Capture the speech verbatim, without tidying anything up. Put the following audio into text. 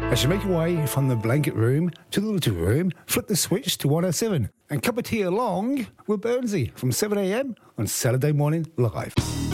As you make your way from the blanket room to the little room, flip the switch to one oh seven and cup of tea along with Burnsy from seven a m on Saturday Morning Live.